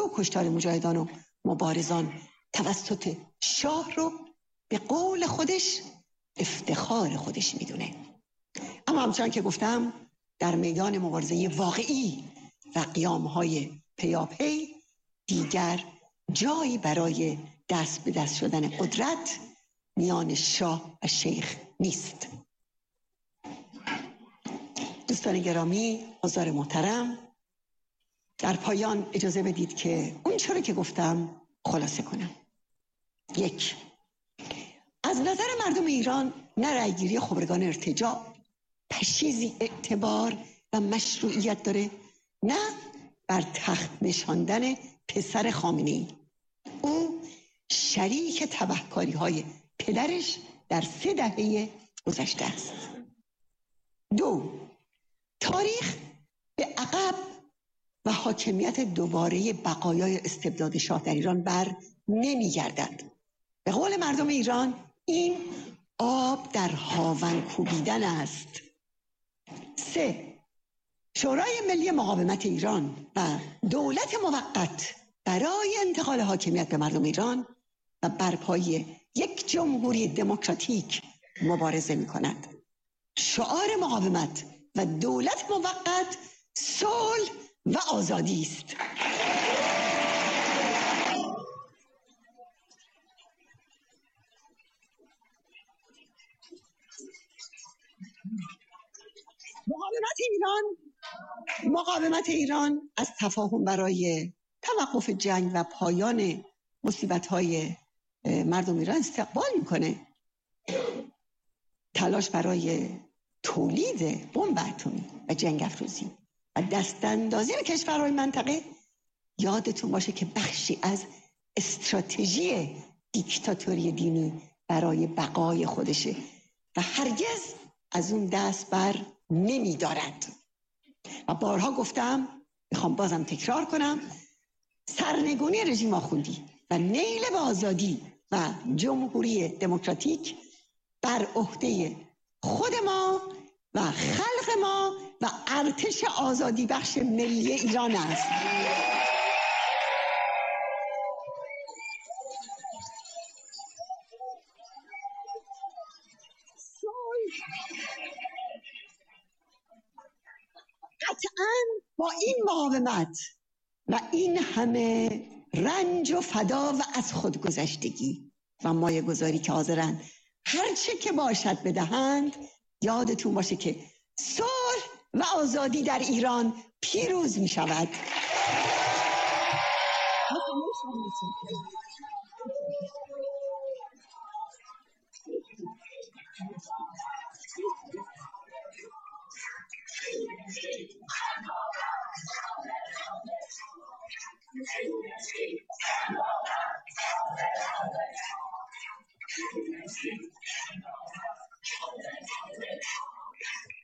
و کشتار مجاهدان و مبارزان توسط شاه رو به قول خودش افتخار خودش میدونه. اما همچنان که گفتم در میدان مبارزه واقعی و قیام‌های پیاپی دیگر جایی برای دست به دست شدن قدرت میان شاه و شیخ نیست. دوستان گرامی، حضار محترم، در پایان اجازه بدید که اون چرا که گفتم خلاصه کنم. 1. از نظر مردم ایران نه رأی‌گیری خبرگان ارتجاع پشیزی اعتبار و مشروعیت داره، نه بر تخت نشاندن پسر خامنه‌ای. او شریک تبهکاری‌های پدرش در 3 دهه گذشته است. 2. تاریخ به عقب و حاکمیت دوباره بقایای استبداد شاه در ایران بر نمیگردد. به قول مردم ایران این آب در هاون کوبیدن است. 3. شورای ملی مقاومت ایران و دولت موقت برای انتقال حاکمیت به مردم ایران و برپایی یک جمهوری دموکراتیک مبارزه می کند. شعار مقاومت و دولت موقت صلح و آزادی است. مقاومت ایران از تفاهم برای توقف جنگ و پایان مصیبت‌های مردم ایران استقبال میکنه. تلاش برای تولید بمب اتمی و جنگ افروزی و دستاندازی به کشورهای منطقه یادتون باشه که بخشی از استراتژی دیکتاتوری دینی برای بقای خودشه و هرگز از اون دست بر نمی دارد. و بارها گفتم، میخوام بازم تکرار کنم، سرنگونی رژیم آخوندی و نیل به آزادی و جمهوری دموکراتیک بر عهده خود ما و خلق ما و ارتش آزادی بخش ملی ایران است. قطعاً با این مقاومت و این همه رنج و فدا و از خودگذشتگی و مایه گذاری که حاضرن هرچه که باشد بدهند، یادتون باشه که صلح و آزادی در ایران پیروز می شود.